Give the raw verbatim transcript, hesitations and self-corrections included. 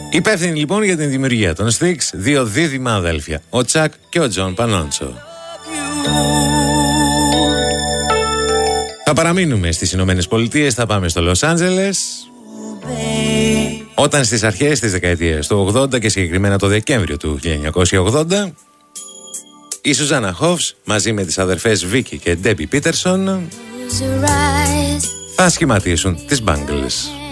Υπεύθυνοι λοιπόν για την δημιουργία των Styx, δύο δίδυμα αδέλφια, ο Τσακ και ο Τζον Πανόντσο. Θα παραμείνουμε στις Ηνωμένες Πολιτείες, θα πάμε στο Λος Άντζελες. Όταν στις αρχές της δεκαετίας του ογδόντα και συγκεκριμένα το Δεκέμβριο του χίλια εννιακόσια ογδόντα, η Σουζάνα Χόφς μαζί με τις αδερφές Βίκη και Ντέμπι Πίτερσον θα σχηματίσουν τις Bangles.